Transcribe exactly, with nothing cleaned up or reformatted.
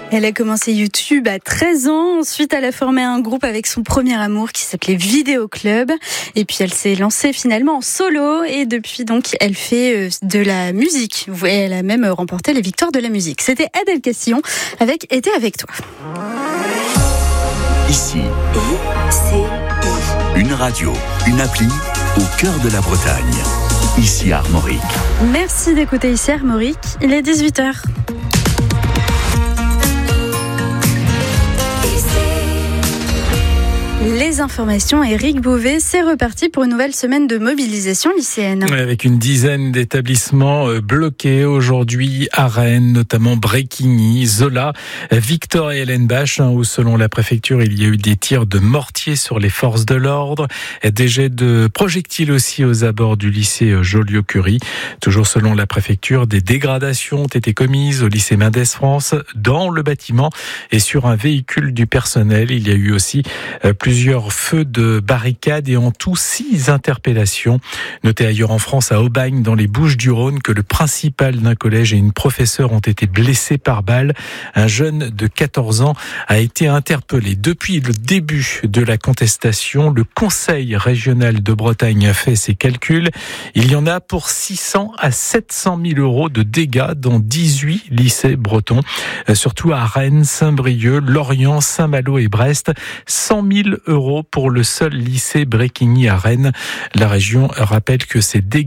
Elle a commencé YouTube à treize ans. Ensuite, elle a formé un groupe avec son premier amour qui s'appelait Vidéo Club. Et puis, elle s'est lancée finalement en solo. Et depuis, donc, elle fait de la musique. Et elle a même remporté les victoires de la musique. C'était Adèle Castillon avec Été avec toi. Ici, Et c'est une radio, une appli au cœur de la Bretagne. Ici à Armorique. Merci d'écouter ici Armorique. Il est dix-huit heures. Les informations, Éric Bouvet, c'est reparti pour une nouvelle semaine de mobilisation lycéenne. Avec une dizaine d'établissements bloqués aujourd'hui à Rennes, notamment Bréquigny, Zola, Victor et Hélène Bache, où selon la préfecture, il y a eu des tirs de mortier sur les forces de l'ordre, des jets de projectiles aussi aux abords du lycée Joliot-Curie. Toujours selon la préfecture, des dégradations ont été commises au lycée Mendès France, dans le bâtiment et sur un véhicule du personnel. Il y a eu aussi plusieurs Plusieurs feux de barricades et en tout six interpellations. Notez ailleurs en France, à Aubagne, dans les Bouches-du-Rhône, que le principal d'un collège et une professeure ont été blessés par balle. Un jeune de quatorze ans a été interpellé. Depuis le début de la contestation, le Conseil régional de Bretagne a fait ses calculs. Il y en a pour six cents à sept cent mille euros de dégâts dans dix-huit lycées bretons, surtout à Rennes, Saint-Brieuc, Lorient, Saint-Malo et Brest. cent mille euros pour le seul lycée Bréquigny à Rennes. La région rappelle que ces dégâts